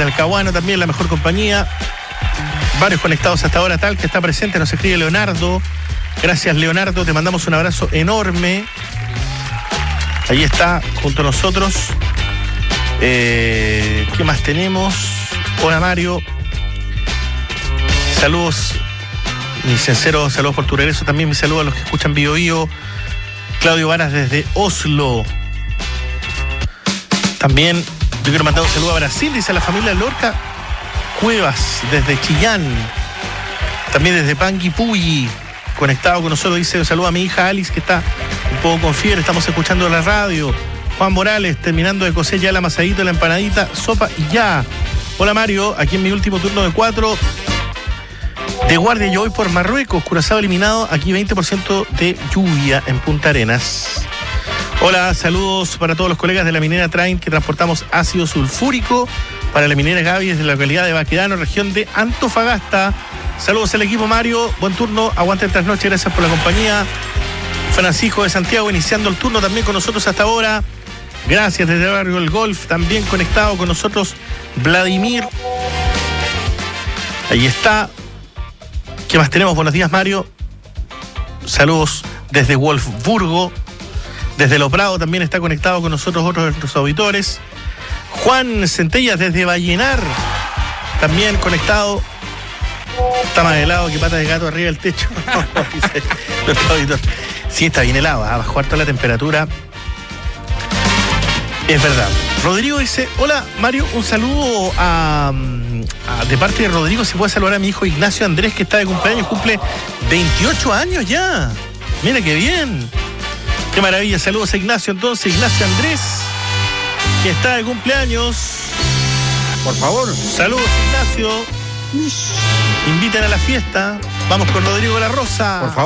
Talcahuano también, la mejor compañía. Varios conectados hasta ahora, tal que está presente, nos escribe Leonardo. Gracias, Leonardo, te mandamos un abrazo enorme. Ahí está, junto a nosotros. ¿Qué más tenemos? Hola, Mario. Saludos, mis sinceros saludos por tu regreso. También mis saludos a los que escuchan Bio Bio. Claudio Varas desde Oslo. También yo quiero mandar un saludo a Brasil, dice a la familia Lorca Cuevas, desde Chillán. También desde Panguipulli, conectado con nosotros, dice un saludo a mi hija Alice, que está un poco con fiebre, estamos escuchando la radio. Juan Morales, terminando de cocer ya el amasadito, la empanadita, sopa y ya. Hola Mario, aquí en mi último turno de 4 de guardia, yo voy por Marruecos, Curazao eliminado, aquí 20% de lluvia en Punta Arenas. Hola, saludos para todos los colegas de la minera Train, que transportamos ácido sulfúrico para la minera Gaby desde la localidad de Baquedano, región de Antofagasta. Saludos al equipo Mario, buen turno, aguanten tras noche, gracias por la compañía. Francisco de Santiago iniciando el turno también con nosotros hasta ahora. Gracias desde el barrio El Golf, también conectado con nosotros Vladimir. Ahí está. ¿Qué más tenemos? Buenos días, Mario. Saludos desde Wolfsburgo. Desde Lo Prado también está conectado con nosotros otros de nuestros auditores. Juan Centellas desde Vallenar, también conectado. Está más helado que pata de gato arriba del techo. Dice nuestro auditor. Sí, está bien helado, bajó harto la temperatura. Es verdad. Rodrigo dice, hola Mario, un saludo de parte de Rodrigo, si puede saludar a mi hijo Ignacio Andrés, que está de cumpleaños, cumple 28 años ya. Mira qué bien. Qué maravilla, saludos a Ignacio entonces, Ignacio Andrés, que está de cumpleaños. Por favor. Saludos, Ignacio. Inviten a la fiesta. Vamos con Rodrigo La Rosa. Por favor.